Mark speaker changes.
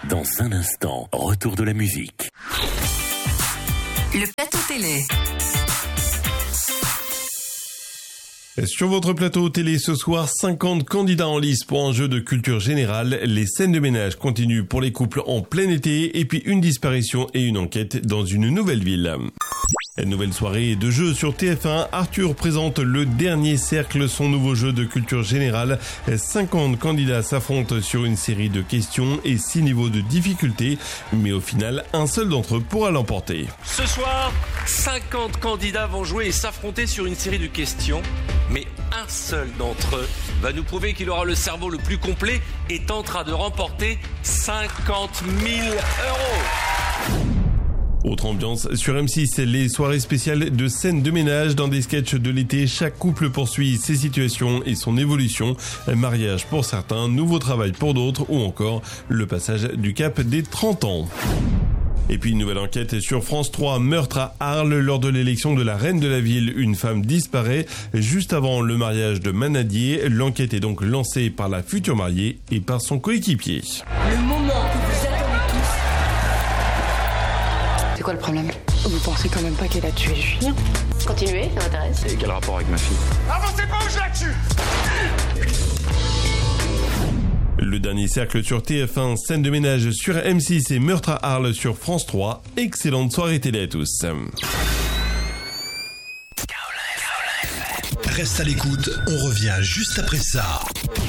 Speaker 1: Dans un instant, retour de la musique.
Speaker 2: Le plateau télé.
Speaker 3: Sur votre plateau télé ce soir, 50 candidats en lice pour un jeu de culture générale. Les scènes de ménage continuent pour les couples en plein été et puis une disparition et une enquête dans une nouvelle ville. Nouvelle soirée de jeu sur TF1. Arthur présente le dernier cercle, son nouveau jeu de culture générale. 50 candidats s'affrontent sur une série de questions et 6 niveaux de difficulté. Mais au final, un seul d'entre eux pourra l'emporter.
Speaker 4: Ce soir, 50 candidats vont jouer et s'affronter sur une série de questions. Mais un seul d'entre eux va nous prouver qu'il aura le cerveau le plus complet et tentera de remporter 50 000 €.
Speaker 3: Autre ambiance sur M6, les soirées spéciales de scènes de ménage dans des sketchs de l'été. Chaque couple poursuit ses situations et son évolution. Mariage pour certains, nouveau travail pour d'autres ou encore le passage du cap des 30 ans. Et puis une nouvelle enquête sur France 3, meurtre à Arles lors de l'élection de la reine de la ville. Une femme disparaît juste avant le mariage de Manadier. L'enquête est donc lancée par la future mariée et par son coéquipier.
Speaker 5: Le moment que vous attendez tous.
Speaker 6: C'est quoi le problème? Vous pensez quand même pas qu'elle a tué Julien?
Speaker 5: Continuez, ça m'intéresse.
Speaker 7: Et quel rapport avec ma fille?
Speaker 8: Avancez pas ou je la tue!
Speaker 3: Le dernier cercle sur TF1, scène de ménage sur M6 et meurtre à Arles sur France 3. Excellente soirée télé à tous.
Speaker 9: Reste à l'écoute, on revient juste après ça.